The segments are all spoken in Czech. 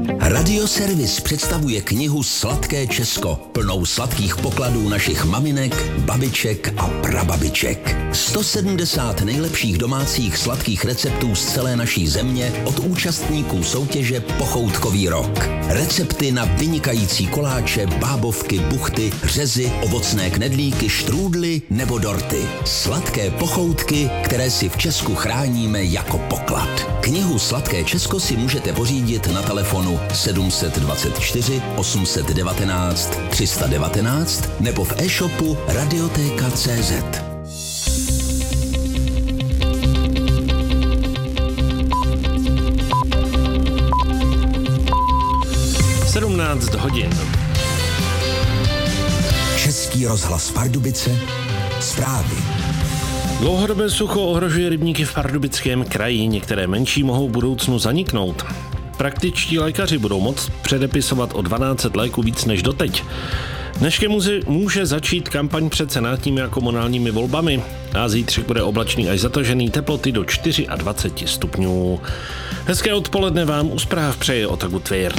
Radioservis představuje knihu Sladké Česko, plnou sladkých pokladů našich maminek, babiček a prababiček. 170 nejlepších domácích sladkých receptů z celé naší země od účastníků soutěže Pochoutkový rok. Recepty na vynikající koláče, bábovky, buchty, řezy, ovocné knedlíky, štrůdly nebo dorty. Sladké pochoutky, které si v Česku chráníme jako poklad. Knihu Sladké Česko si můžete pořídit na telefonu 724 819 319 nebo v e-shopu Radioteka.cz. hodin. Český rozhlas Pardubice, zprávy. Dlouhodobé sucho ohrožuje rybníky v Pardubickém kraji, některé menší mohou v budoucnu zaniknout. Praktičtí lékaři budou moct předepisovat o 12 léků víc než doteď. Dneškem může začít kampaň před senátními a komunálními volbami a zítřek bude oblačný až zatažený, teploty do 24 stupňů. Hezké odpoledne vám u zpráv přeje Otagu Tvěrt.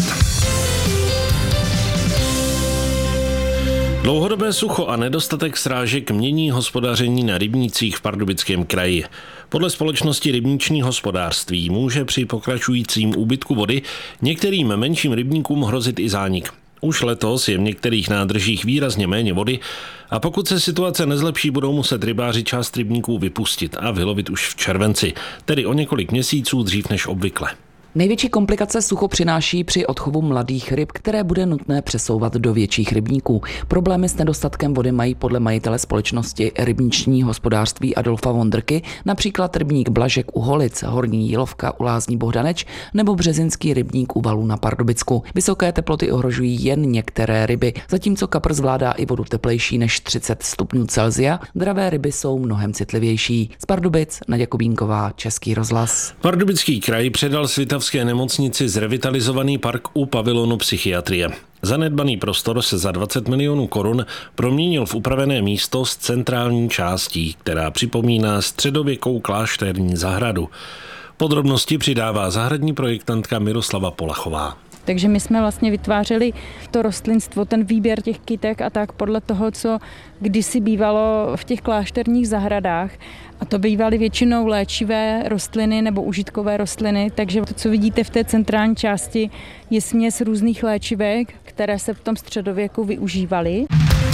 Dlouhodobé sucho a nedostatek srážek mění hospodaření na rybnících v Pardubickém kraji. Podle společnosti Rybniční hospodářství může při pokračujícím úbytku vody některým menším rybníkům hrozit i zánik. Už letos je v některých nádržích výrazně méně vody a pokud se situace nezlepší, budou muset rybáři část rybníků vypustit a vylovit už v červenci, tedy o několik měsíců dřív než obvykle. Největší komplikace sucho přináší při odchovu mladých ryb, které bude nutné přesouvat do větších rybníků. Problémy s nedostatkem vody mají podle majitele společnosti Rybniční hospodářství Adolfa Vondrky například rybník Blažek u Holic, Horní Jílovka u Lázní Bohdaneč nebo Březinský rybník u Valů na Pardubicku. Vysoké teploty ohrožují jen některé ryby, zatímco kapr zvládá i vodu teplejší než 30 stupňů Celsia. Dravé ryby jsou mnohem citlivější. Z Pardubic Naděja Kubínková, Český rozhlas. Pardubický kraj předal Svitavské nemocnici zrevitalizovaný park u pavilonu psychiatrie. Zanedbaný prostor se za 20 milionů korun proměnil v upravené místo s centrální částí, která připomíná středověkou klášterní zahradu. Podrobnosti přidává zahradní projektantka Miroslava Polachová. Takže my jsme vlastně vytvářeli to rostlinstvo, ten výběr těch kytek a tak podle toho, co kdysi bývalo v těch klášterních zahradách. A to bývaly většinou léčivé rostliny nebo užitkové rostliny, takže to, co vidíte v té centrální části, je směs různých léčivek, které se v tom středověku využívaly.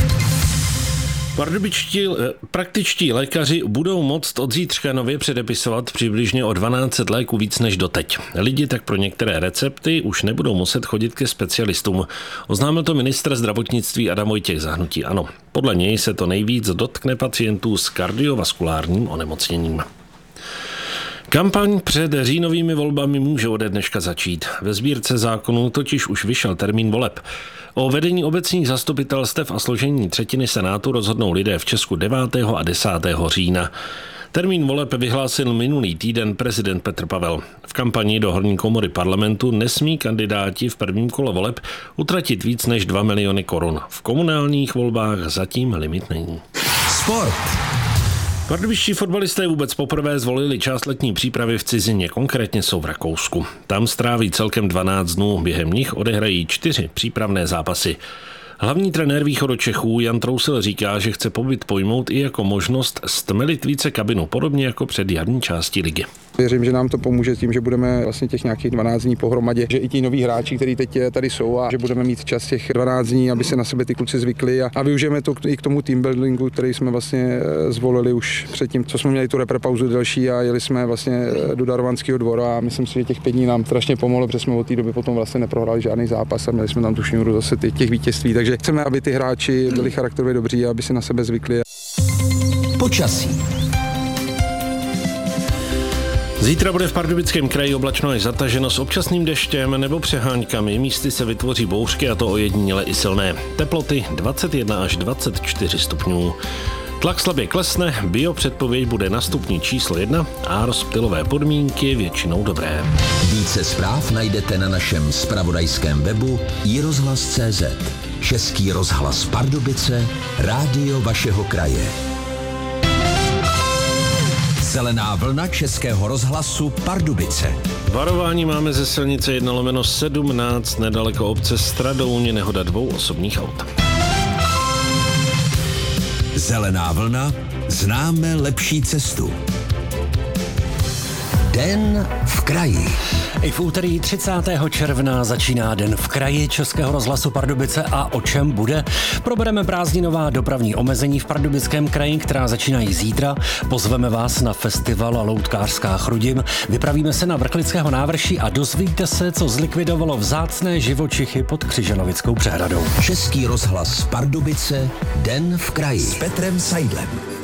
Praktičtí lékaři budou moct od zítřka nově předepisovat přibližně o 12 léků víc než doteď. Lidi tak pro některé recepty už nebudou muset chodit ke specialistům. Oznámil to ministr zdravotnictví Adam Vojtěch za hnutí ANO. Podle něj se to nejvíc dotkne pacientů s kardiovaskulárním onemocněním. Kampaň před říjnovými volbami může ode dneška začít. Ve sbírce zákonů totiž už vyšel termín voleb. O vedení obecních zastupitelstev a složení třetiny senátu rozhodnou lidé v Česku 9. a 10. října. Termín voleb vyhlásil minulý týden prezident Petr Pavel. V kampani do horní komory parlamentu nesmí kandidáti v prvním kole voleb utratit víc než 2 miliony korun. V komunálních volbách zatím limit není. Sport. Pardubičtí fotbalisté vůbec poprvé zvolili část letní přípravy v cizině, konkrétně jsou v Rakousku. Tam stráví celkem 12 dnů, během nich odehrají 4 přípravné zápasy. Hlavní trenér Východočechů Jan Trousil říká, že chce pobyt pojmout i jako možnost stmelit více kabinu, podobně jako před jarní části ligy. Věřím, že nám to pomůže tím, že budeme vlastně těch nějakých 12 dní pohromadě, že i ti noví hráči, kteří teď tady jsou a že budeme mít čas těch 12 dní, aby se na sebe ty kluci zvykli a využijeme to i k tomu team buildingu, který jsme vlastně zvolili už předtím, co jsme měli tu reprepauzu delší a jeli jsme vlastně do Darovanského dvora a myslím si, že těch 5 dní nám strašně pomohlo, protože jsme od té doby potom vlastně neprohráli žádný zápas a měli jsme tam tu šňůru zase těch vítězství, takže chceme, aby ty hráči byli charakterově dobří a aby si na sebe zvykli. Počasí. Zítra bude v Pardubickém kraji oblačno až zataženo s občasným deštěm nebo přeháňkami. Místy se vytvoří bouřky a to ojediněle i silné. Teploty 21 až 24 stupňů. Tlak slabě klesne, biopředpověď bude na stupni číslo 1 a rozptylové podmínky většinou dobré. Více zpráv najdete na našem zpravodajském webu iRozhlas.cz. Český rozhlas Pardubice, rádio vašeho kraje. Zelená vlna Českého rozhlasu Pardubice. Varování máme ze silnice 1/17 nedaleko obce Stradouň, nehoda 2 osobních aut. Zelená vlna, známe lepší cestu. Den v kraji. I v úterý 30. června začíná Den v kraji Českého rozhlasu Pardubice a o čem bude? Probereme prázdninová dopravní omezení v Pardubickém kraji, která začínají zítra. Pozveme vás na festival Loutkářská Chrudim, vypravíme se na Vrchlického návrší a dozvíte se, co zlikvidovalo vzácné živočichy pod Křižanovickou přehradou. Český rozhlas Pardubice, Den v kraji. S Petrem Seidlem.